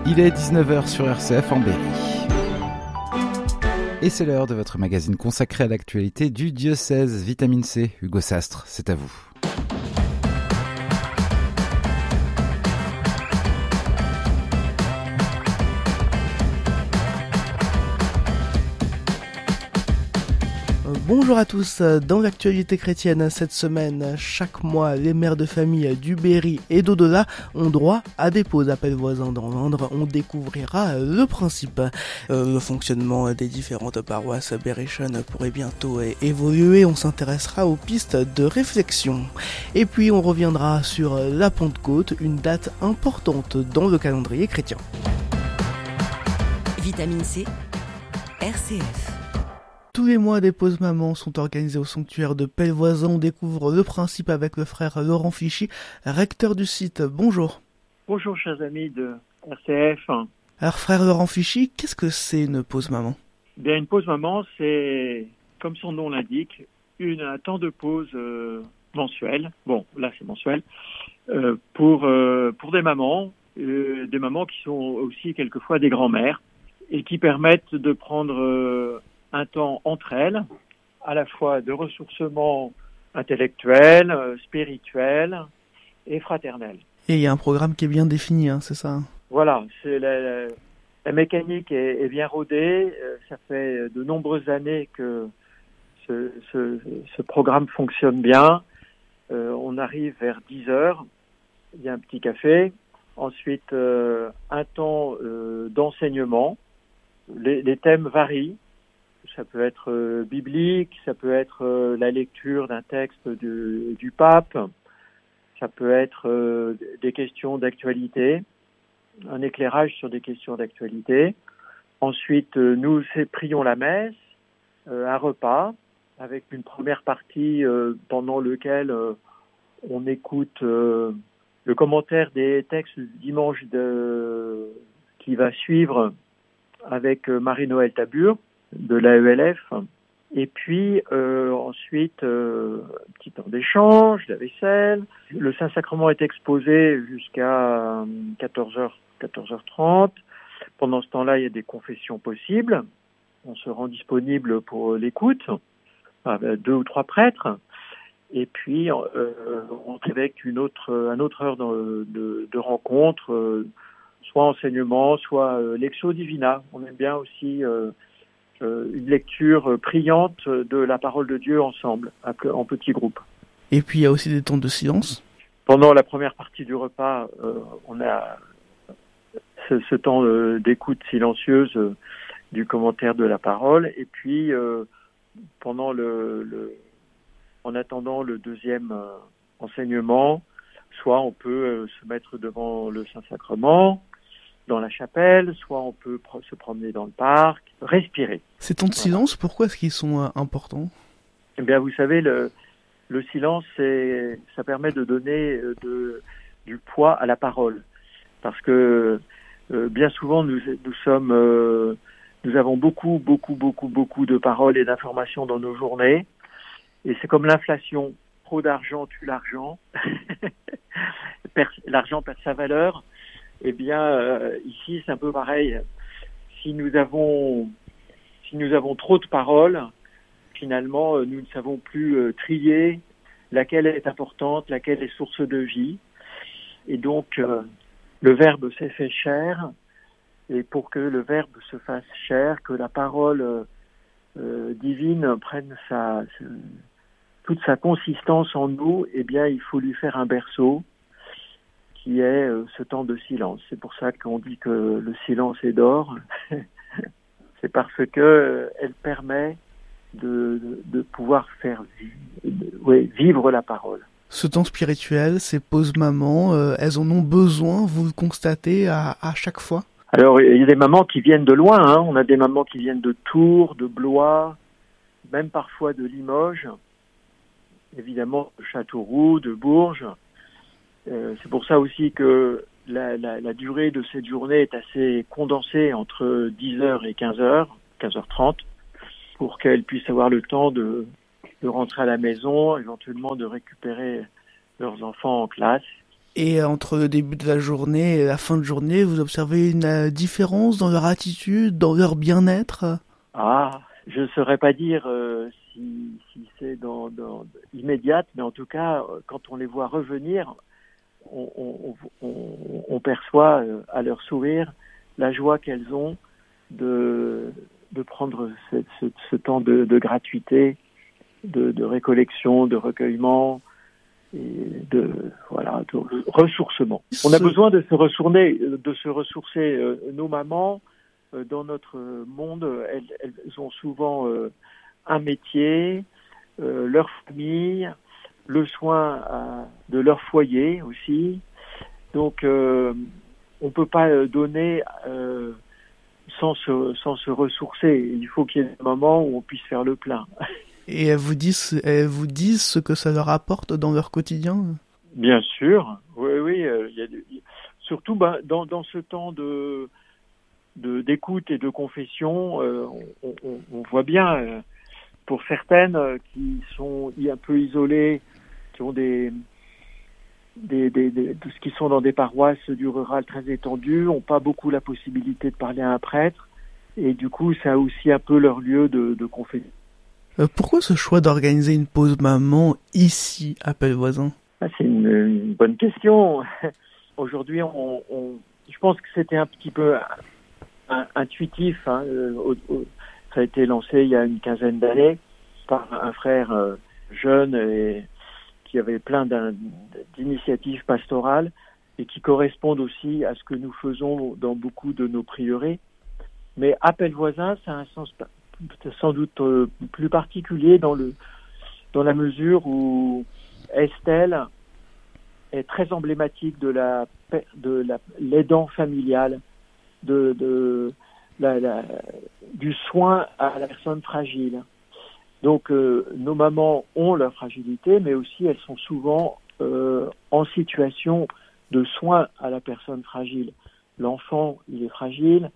Il est 19h sur RCF en Berry. Et c'est l'heure de votre magazine consacré à l'actualité du diocèse. Vitamine C, Hugo Sastre, c'est à vous. Bonjour à tous, dans l'actualité chrétienne cette semaine, chaque mois les mères de famille du Berry et d'au-delà ont droit à des pauses à Pelvoisin dans l'Indre. On découvrira le principe. Le fonctionnement des différentes paroisses berrichonnes pourrait bientôt évoluer, on s'intéressera aux pistes de réflexion. Et puis on reviendra sur la Pentecôte, une date importante dans le calendrier chrétien. Vitamine C, RCF. Tous les mois, des pauses mamans sont organisées au sanctuaire de Pelvoisin. On découvre le principe avec le frère Laurent Fichy, recteur du site. Bonjour. Bonjour, chers amis de RCF. Alors, frère Laurent Fichy, qu'est-ce que c'est une pause maman ? Bien, une pause maman, c'est, comme son nom l'indique, un temps de pause mensuel. Bon, là, c'est mensuel. Pour des mamans qui sont aussi quelquefois des grands-mères et qui permettent de prendre un temps entre elles, à la fois de ressourcement intellectuel, spirituel et fraternel. Et il y a un programme qui est bien défini, c'est ça ? Voilà, c'est la mécanique est bien rodée. Ça fait de nombreuses années que ce programme fonctionne bien. On arrive vers 10 heures, il y a un petit café. Ensuite, un temps d'enseignement. Les thèmes varient. Ça peut être biblique, ça peut être la lecture d'un texte du pape, ça peut être des questions d'actualité, un éclairage sur des questions d'actualité. Ensuite, nous prions la messe, un repas, avec une première partie pendant lequel on écoute le commentaire des textes du dimanche qui va suivre avec Marie-Noël Tabur de l'AELF, et puis ensuite un petit temps d'échange, la vaisselle. Le Saint-Sacrement est exposé jusqu'à 14h30. Pendant ce temps-là, il y a des confessions possibles. On se rend disponible pour l'écoute, avec 2 ou 3 prêtres, et puis on avec un autre heure de rencontre, soit enseignement, soit Lectio Divina. On aime bien aussi une lecture priante de la parole de Dieu ensemble, en petits groupes. Et puis il y a aussi des temps de silence. Pendant la première partie du repas, on a ce temps d'écoute silencieuse du commentaire de la parole, et puis pendant en attendant le deuxième enseignement, soit on peut se mettre devant le Saint-Sacrement, dans la chapelle, soit on peut se promener dans le parc, respirer. Ces temps de silence, pourquoi est-ce qu'ils sont importants ? Eh bien, vous savez, le silence, ça permet de donner du poids à la parole. Parce que bien souvent, nous avons beaucoup de paroles et d'informations dans nos journées. Et c'est comme l'inflation. Trop d'argent tue l'argent. L'argent perd sa valeur. Eh bien, ici, c'est un peu pareil. Si nous avons trop de paroles, finalement, nous ne savons plus trier laquelle est importante, laquelle est source de vie. Et donc, le Verbe s'est fait chair. Et pour que le Verbe se fasse chair, que la parole divine prenne toute sa consistance en nous, eh bien, il faut lui faire un berceau, qui est ce temps de silence. C'est pour ça qu'on dit que le silence est d'or. C'est parce que elle permet de pouvoir faire vivre la parole. Ce temps spirituel, ces pauses mamans, elles en ont besoin, vous le constatez à chaque fois ? Alors, il y a des mamans qui viennent de loin. On a des mamans qui viennent de Tours, de Blois, même parfois de Limoges, évidemment de Châteauroux, de Bourges. C'est pour ça aussi que la durée de cette journée est assez condensée entre 10h et 15h, 15h30, pour qu'elles puissent avoir le temps de rentrer à la maison, éventuellement de récupérer leurs enfants en classe. Et entre le début de la journée et la fin de journée, vous observez une différence dans leur attitude, dans leur bien-être? Ah, je ne saurais pas dire si c'est dans immédiate, mais en tout cas, quand on les voit revenir, on perçoit à leur sourire la joie qu'elles ont de prendre ce temps de gratuité, de récollection, de recueillement et de ressourcement. On a besoin de se ressourcer. Nos mamans, dans notre monde, elles ont souvent un métier, leur famille, le soin de leur foyer aussi. Donc, on peut pas donner sans se ressourcer. Il faut qu'il y ait des moments où on puisse faire le plein. Et elles vous disent ce que ça leur apporte dans leur quotidien? Bien sûr, oui. Surtout dans ce temps d'écoute et de confession, on voit bien, pour certaines qui sont un peu isolées, qui ont qui sont dans des paroisses du rural très étendues, n'ont pas beaucoup la possibilité de parler à un prêtre, et du coup, ça a aussi un peu leur lieu de confession. Pourquoi ce choix d'organiser une pause maman ici, à Pellevoisin? C'est une bonne question. Aujourd'hui, je pense que c'était un petit peu intuitif. Ça a été lancé il y a une quinzaine d'années par un frère jeune et qui avait plein d'initiatives pastorales et qui correspondent aussi à ce que nous faisons dans beaucoup de nos prieurés. Mais à Pellevoisin, ça a un sens sans doute plus particulier dans la mesure où Estelle est très emblématique de l'aidant familial, du soin à la personne fragile. Donc nos mamans ont leur fragilité, mais aussi elles sont souvent en situation de soin à la personne fragile. L'enfant, il est fragile.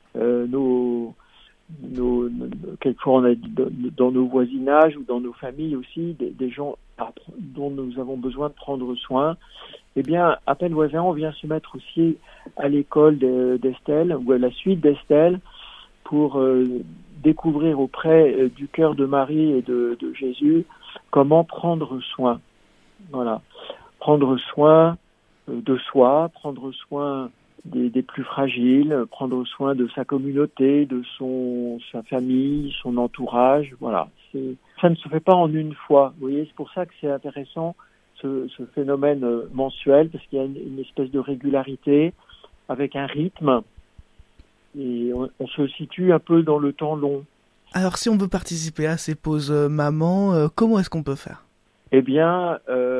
Quelquefois on a dans nos voisinages ou dans nos familles aussi des gens dont nous avons besoin de prendre soin. Eh bien, à Pellevoisin, on vient se mettre aussi à l'école d'Estelle ou à la suite d'Estelle pour découvrir auprès du cœur de Marie et de Jésus comment prendre soin. Voilà, prendre soin de soi, prendre soin des plus fragiles, prendre soin de sa communauté, de sa famille, son entourage. Voilà, ça ne se fait pas en une fois. Vous voyez, c'est pour ça que c'est intéressant ce phénomène mensuel, parce qu'il y a une espèce de régularité avec un rythme et on se situe un peu dans le temps long. Alors, si on veut participer à ces pauses maman, comment est-ce qu'on peut faire? Eh bien,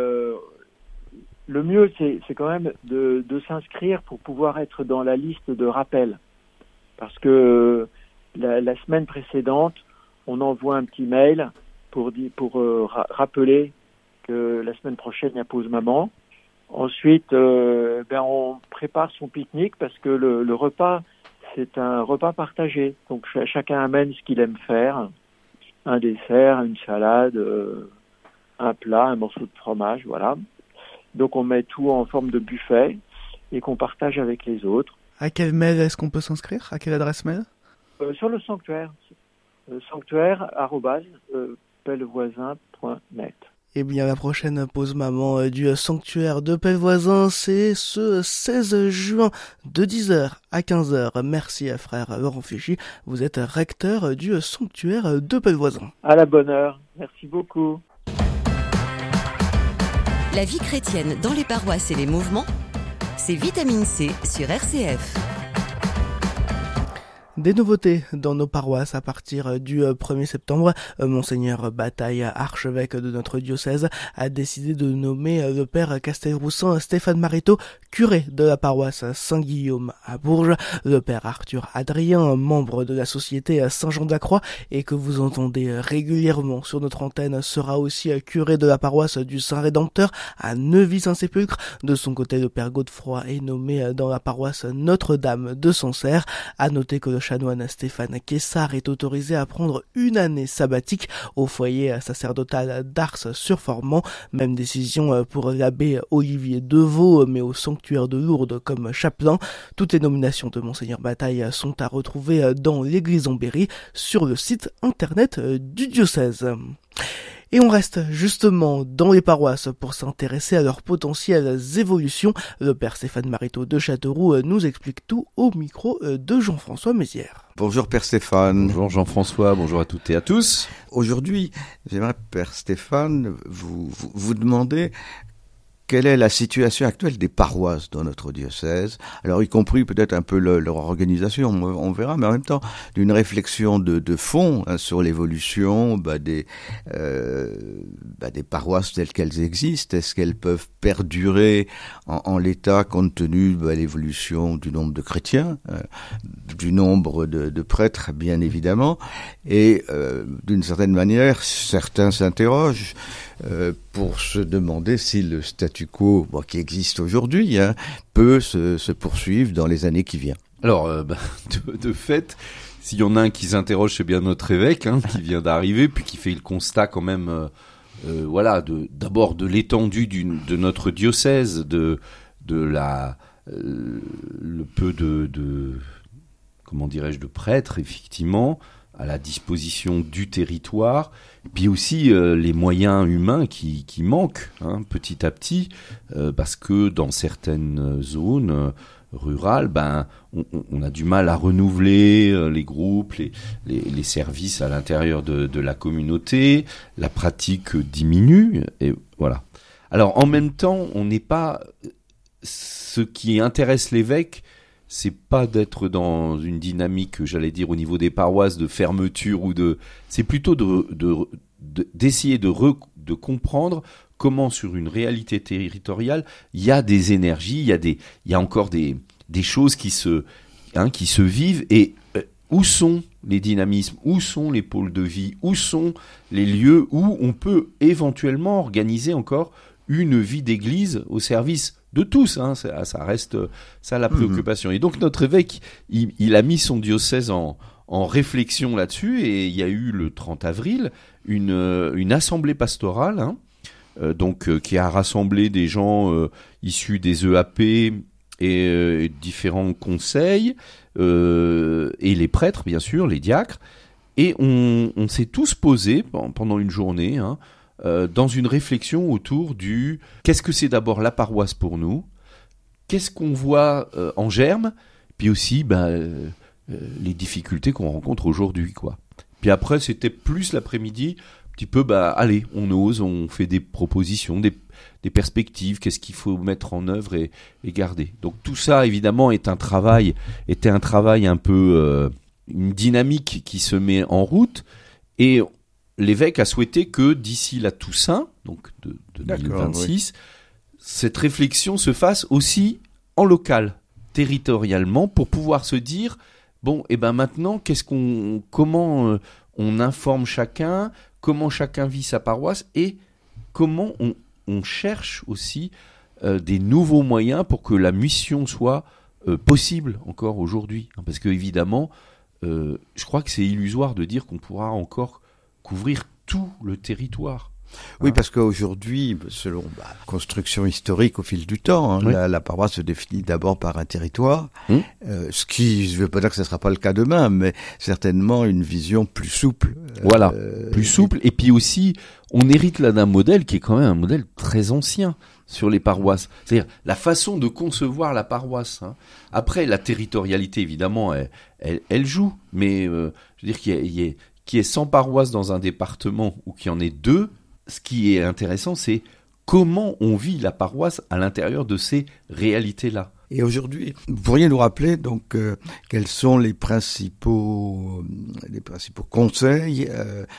le mieux, c'est quand même de s'inscrire pour pouvoir être dans la liste de rappel. Parce que la semaine précédente, on envoie un petit mail pour rappeler que la semaine prochaine, il y a pause maman. Ensuite, on prépare son pique-nique parce que le repas, c'est un repas partagé. Donc chacun amène ce qu'il aime faire. Un dessert, une salade, un plat, un morceau de fromage, voilà. Donc on met tout en forme de buffet et qu'on partage avec les autres. À quel mail est-ce qu'on peut s'inscrire? À quelle adresse mail? Sur le sanctuaire. sanctuaire@pellevoisin.net. Eh bien, la prochaine pause maman du sanctuaire de Pellevoisin, c'est ce 16 juin de 10h à 15h. Merci à frère Laurent Fichy. Vous êtes recteur du sanctuaire de Pellevoisin. À la bonne heure. Merci beaucoup. La vie chrétienne dans les paroisses et les mouvements, c'est Vitamine C sur RCF. Des nouveautés dans nos paroisses à partir du 1er septembre. Monseigneur Bataille, archevêque de notre diocèse, a décidé de nommer le père Castelroussin Stéphane Marito, curé de la paroisse Saint-Guillaume à Bourges. Le père Arthur Adrien, membre de la société Saint-Jean-de-la-Croix et que vous entendez régulièrement sur notre antenne, sera aussi curé de la paroisse du Saint-Rédempteur à Neuvy-Saint-Sépulcre. De son côté, le père Godefroy est nommé dans la paroisse Notre-Dame de Sancerre. À noter que le chanoine chanoine Stéphane Kessard est autorisé à prendre une année sabbatique au foyer sacerdotal d'Ars-sur-Formant. Même décision pour l'abbé Olivier Deveau, mais au sanctuaire de Lourdes comme chapelain. Toutes les nominations de Monseigneur Bataille sont à retrouver dans l'église en Berry sur le site internet du diocèse. Et on reste justement dans les paroisses pour s'intéresser à leurs potentielles évolutions. Le père Stéphane Mariteau de Châteauroux nous explique tout au micro de Jean-François Mézières. Bonjour Père Stéphane. Bonjour Jean-François, bonjour à toutes et à tous. Aujourd'hui, j'aimerais Père Stéphane vous demander quelle est la situation actuelle des paroisses dans notre diocèse, alors y compris peut-être un peu leur organisation, on verra, mais en même temps d'une réflexion de fond sur l'évolution des paroisses telles qu'elles existent. Est-ce qu'elles peuvent perdurer en l'état compte tenu de l'évolution du nombre de chrétiens, du nombre de prêtres bien évidemment, et d'une certaine manière certains s'interrogent pour se demander si le statu quo qui existe aujourd'hui peut se poursuivre dans les années qui viennent. Alors, de fait, s'il y en a un qui s'interroge, c'est bien notre évêque qui vient d'arriver, puis qui fait le constat quand même, d'abord de l'étendue de notre diocèse, de le peu de prêtres effectivement à la disposition du territoire, puis aussi les moyens humains qui manquent petit à petit, parce que dans certaines zones rurales, on a du mal à renouveler les groupes, les services à l'intérieur de la communauté, la pratique diminue, et voilà. Alors en même temps, on n'est pas... Ce qui intéresse l'évêque, c'est pas d'être dans une dynamique, j'allais dire, au niveau des paroisses de fermeture c'est plutôt d'essayer de comprendre comment sur une réalité territoriale, il y a des énergies, il y a encore des choses qui se vivent, et où sont les dynamismes, où sont les pôles de vie, où sont les lieux où on peut éventuellement organiser encore une vie d'église au service de tous, ça reste ça la préoccupation. Et donc notre évêque, il a mis son diocèse en réflexion là-dessus, et il y a eu le 30 avril une assemblée pastorale, qui a rassemblé des gens issus des EAP et différents conseils, et les prêtres bien sûr, les diacres, et on s'est tous posés pendant une journée, dans une réflexion autour du qu'est-ce que c'est d'abord la paroisse pour nous, qu'est-ce qu'on voit en germe, puis aussi les difficultés qu'on rencontre aujourd'hui, quoi. Puis après c'était plus l'après-midi, un petit peu allez, on ose, on fait des propositions, des perspectives, qu'est-ce qu'il faut mettre en œuvre et garder. Donc tout ça évidemment était un travail un peu une dynamique qui se met en route, et l'évêque a souhaité que d'ici la Toussaint, donc de 2026, cette réflexion se fasse aussi en local, territorialement, pour pouvoir se dire maintenant comment on informe chacun, comment chacun vit sa paroisse, et comment on cherche aussi des nouveaux moyens pour que la mission soit possible encore aujourd'hui, parce que évidemment, je crois que c'est illusoire de dire qu'on pourra encore couvrir tout le territoire. Oui, parce qu'aujourd'hui, selon construction historique au fil du temps, la paroisse se définit d'abord par un territoire, ce qui, je ne veux pas dire que ce ne sera pas le cas demain, mais certainement une vision plus souple. Voilà, plus souple, et puis aussi, on hérite là d'un modèle qui est quand même un modèle très ancien sur les paroisses. C'est-à-dire la façon de concevoir la paroisse. Après, la territorialité, évidemment, elle joue, mais je veux dire qu'il y ait 100 paroisses dans un département ou qu'il y en ait 2, ce qui est intéressant, c'est comment on vit la paroisse à l'intérieur de ces réalités-là. Et aujourd'hui, vous pourriez nous rappeler donc quels sont les principaux conseils,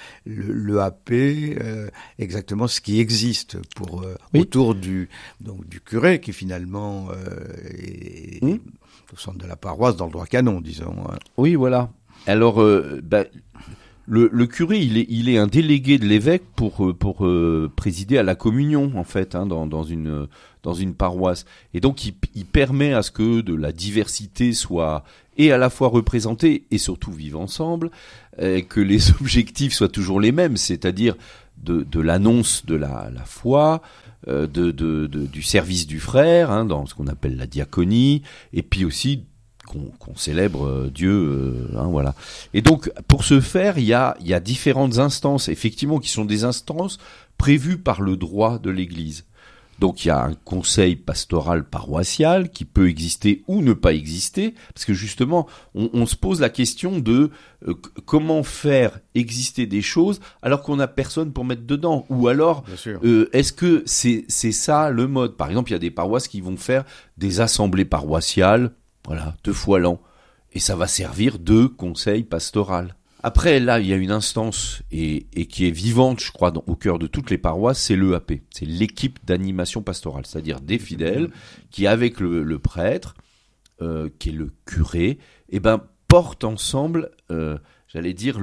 l'EAP, exactement ce qui existe pour autour du curé qui finalement est au centre de la paroisse dans le droit canon, disons. Oui, voilà. Alors, le curé, il est un délégué de l'évêque pour présider à la communion, en fait, dans une paroisse. Et donc, il permet à ce que de la diversité soit et à la fois représenter et surtout vivre ensemble, que les objectifs soient toujours les mêmes, c'est-à-dire de l'annonce de la foi, du service du frère, hein, dans ce qu'on appelle la diaconie, et puis aussi qu'on célèbre Dieu, hein, voilà. Et donc, pour ce faire, il y a différentes instances, effectivement, qui sont des instances prévues par le droit de l'Église. Donc, il y a un conseil pastoral paroissial qui peut exister ou ne pas exister, parce que justement, on se pose la question de comment faire exister des choses alors qu'on n'a personne pour mettre dedans, ou alors est-ce que c'est ça le mode? Par exemple, il y a des paroisses qui vont faire des assemblées paroissiales, voilà, 2 fois l'an, et ça va servir de conseil pastoral. Après, là, il y a une instance et qui est vivante, je crois, au cœur de toutes les paroisses, c'est l'EAP. C'est l'équipe d'animation pastorale, c'est-à-dire des fidèles qui, avec le prêtre, qui est le curé, portent ensemble, j'allais dire,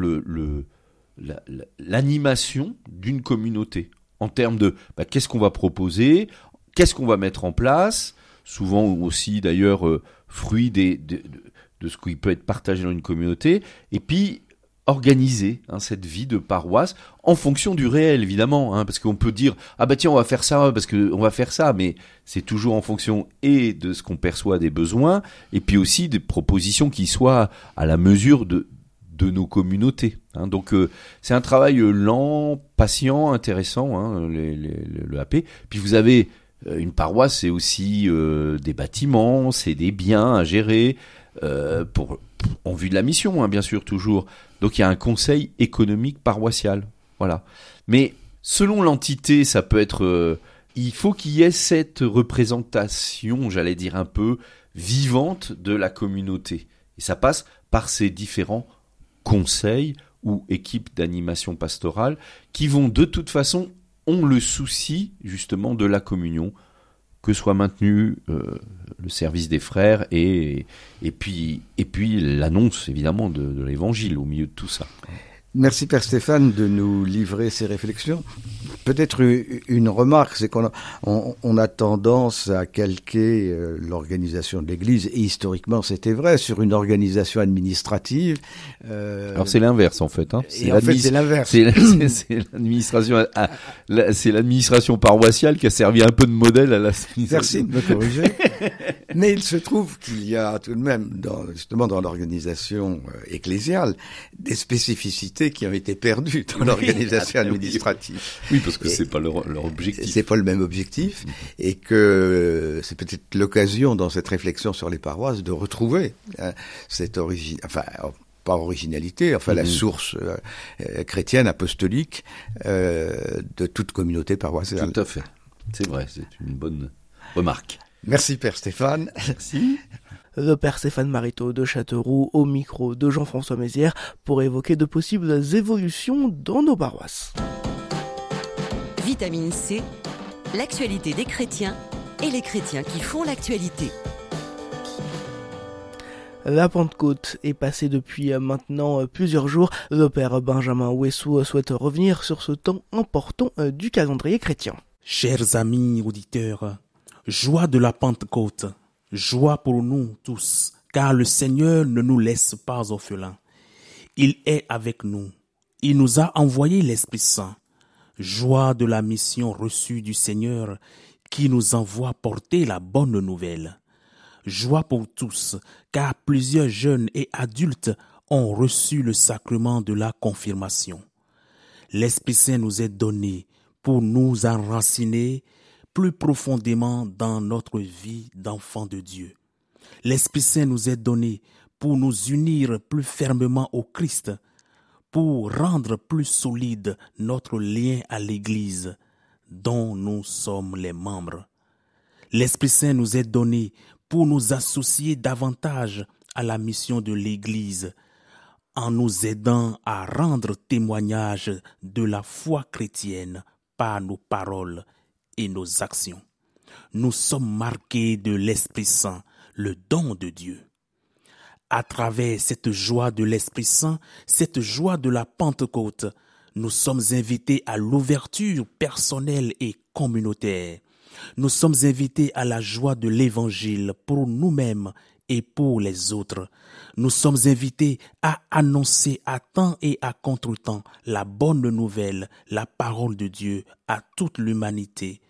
l'animation d'une communauté. En termes de qu'est-ce qu'on va proposer, qu'est-ce qu'on va mettre en place, souvent aussi, d'ailleurs, fruit de ce qui peut être partagé dans une communauté, et puis organiser cette vie de paroisse en fonction du réel, évidemment, parce qu'on peut dire tiens, on va faire ça parce que on va faire ça, mais c'est toujours en fonction et de ce qu'on perçoit des besoins, et puis aussi des propositions qui soient à la mesure de nos communautés. Donc c'est un travail lent, patient, intéressant, le AP. Puis vous avez une paroisse, c'est aussi des bâtiments, c'est des biens à gérer en vue de la mission, bien sûr, toujours. Donc il y a un conseil économique paroissial, voilà. Mais selon l'entité, ça peut être... il faut qu'il y ait cette représentation, j'allais dire un peu, vivante de la communauté. Et ça passe par ces différents conseils ou équipes d'animation pastorale qui vont de toute façon, ont le souci justement de la communion, que soit maintenu le service des frères et puis l'annonce évidemment de l'évangile au milieu de tout ça. Merci Père Stéphane de nous livrer ces réflexions. Peut-être une remarque, c'est qu'on a tendance à calquer l'organisation de l'Église, et historiquement c'était vrai, sur une organisation administrative. Alors c'est l'inverse en fait. C'est l'inverse. C'est l'administration paroissiale qui a servi un peu de modèle à l'administration. Merci de me corriger. Mais il se trouve qu'il y a tout de même, dans l'organisation ecclésiale, des spécificités qui ont été perdues dans l'organisation administrative. Oui, parce que c'est pas leur objectif. C'est pas le même objectif, et que c'est peut-être l'occasion dans cette réflexion sur les paroisses de retrouver cette pas originalité, la source chrétienne, apostolique de toute communauté paroissiale. Tout à fait. C'est vrai, c'est une bonne remarque. Merci Père Stéphane. Merci. Le Père Stéphane Mariteau de Châteauroux au micro de Jean-François Mézières pour évoquer de possibles évolutions dans nos paroisses. Vitamine C, l'actualité des chrétiens et les chrétiens qui font l'actualité. La Pentecôte est passée depuis maintenant plusieurs jours. Le Père Benjamin Ouessou souhaite revenir sur ce temps important du calendrier chrétien. Chers amis auditeurs, joie de la Pentecôte, joie pour nous tous, car le Seigneur ne nous laisse pas orphelins. Il est avec nous. Il nous a envoyé l'Esprit Saint. Joie de la mission reçue du Seigneur qui nous envoie porter la bonne nouvelle. Joie pour tous, car plusieurs jeunes et adultes ont reçu le sacrement de la confirmation. L'Esprit Saint nous est donné pour nous enraciner plus profondément dans notre vie d'enfants de Dieu. L'Esprit Saint nous est donné pour nous unir plus fermement au Christ, pour rendre plus solide notre lien à l'Église dont nous sommes les membres. L'Esprit Saint nous est donné pour nous associer davantage à la mission de l'Église, en nous aidant à rendre témoignage de la foi chrétienne par nos paroles et nos actions. Nous sommes marqués de l'Esprit Saint, le don de Dieu. À travers cette joie de l'Esprit Saint, cette joie de la Pentecôte, nous sommes invités à l'ouverture personnelle et communautaire. Nous sommes invités à la joie de l'Évangile pour nous-mêmes et pour les autres. Nous sommes invités à annoncer à temps et à contre-temps la bonne nouvelle, la parole de Dieu à toute l'humanité.